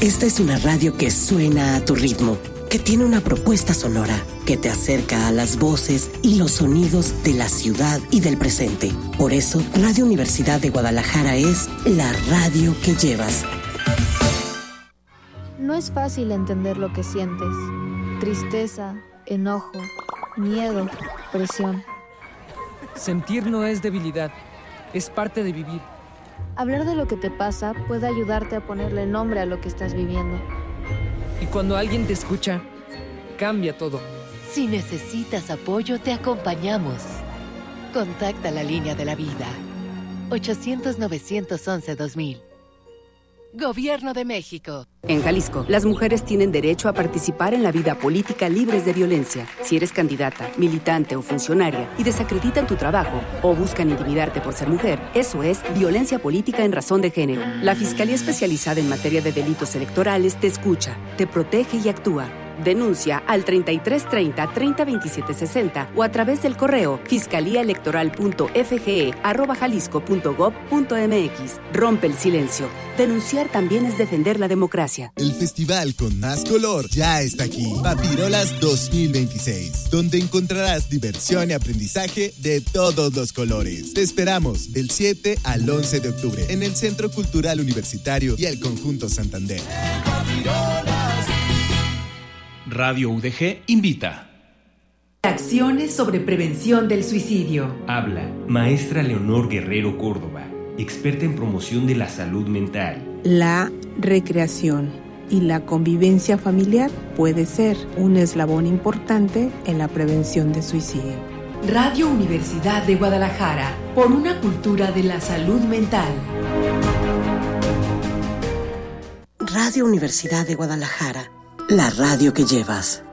Esta es una radio que suena a tu ritmo, que tiene una propuesta sonora, que te acerca a las voces y los sonidos de la ciudad y del presente. Por eso, Radio Universidad de Guadalajara es la radio que llevas. No es fácil entender lo que sientes. Tristeza, enojo, miedo, presión. Sentir no es debilidad, es parte de vivir. Hablar de lo que te pasa puede ayudarte a ponerle nombre a lo que estás viviendo. Y cuando alguien te escucha, cambia todo. Si necesitas apoyo, te acompañamos. Contacta la línea de la vida. 800-911-2000. Gobierno de México. En Jalisco, las mujeres tienen derecho a participar en la vida política libres de violencia. Si eres candidata, militante o funcionaria y desacreditan tu trabajo o buscan intimidarte por ser mujer, eso es violencia política en razón de género. La Fiscalía Especializada en Materia de Delitos Electorales te escucha, te protege y actúa. Denuncia al 3330-302760 o a través del correo fiscaliaelectoral.fge@jalisco.gov.mx. Rompe el silencio. Denunciar también es defender la democracia. El festival con más color ya está aquí. Papirolas 2026, donde encontrarás diversión y aprendizaje de todos los colores. Te esperamos del 7 al 11 de octubre en el Centro Cultural Universitario y el Conjunto Santander. Radio UDG invita. Acciones sobre prevención del suicidio. Habla maestra Leonor Guerrero Córdoba, experta en promoción de la salud mental. La recreación y la convivencia familiar puede ser un eslabón importante en la prevención de suicidio. Radio Universidad de Guadalajara, por una cultura de la salud mental. Radio Universidad de Guadalajara, la radio que llevas.